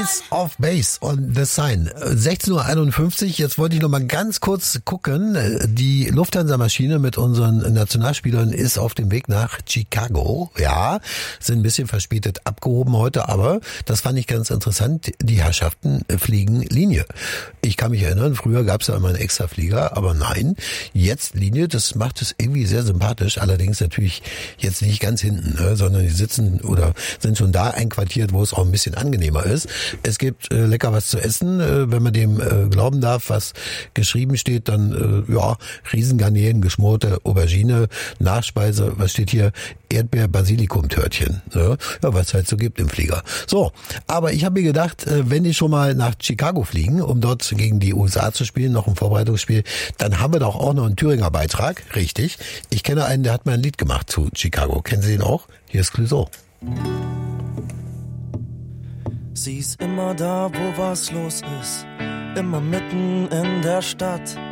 Ace of Base on the Sign. 16:51 Uhr. Jetzt wollte ich noch mal ganz kurz gucken. Die Lufthansa-Maschine mit unseren Nationalspielern ist auf dem Weg nach Chicago. Ja, sind ein bisschen verspätet abgehoben heute, aber das fand ich ganz interessant. Die Herrschaften fliegen Linie. Ich kann mich erinnern, früher gab es ja immer einen Extraflieger, aber nein, jetzt Linie, das macht es irgendwie sehr sympathisch. Allerdings natürlich jetzt nicht ganz hinten, ne, sondern die sitzen oder sind schon da einquartiert, wo es auch ein bisschen angenehmer ist. Es gibt lecker was zu essen, wenn man dem glauben darf, was geschrieben steht, dann Riesengarnelen, geschmorte Aubergine, Nachspeise, was steht hier? Erdbeer-Basilikum-Törtchen. Ne? Ja, was es halt so gibt im Flieger. So, aber ich habe mir gedacht, wenn die schon mal nach Chicago fliegen, um dort gegen die USA zu spielen, noch ein Vorbereitungsspiel, dann haben wir doch auch noch einen Thüringer Beitrag, richtig. Ich kenne einen, der hat mal ein Lied gemacht zu Chicago. Kennen Sie den auch? Hier ist Clouseau. Sie ist immer da, wo was los ist, immer mitten in der Stadt.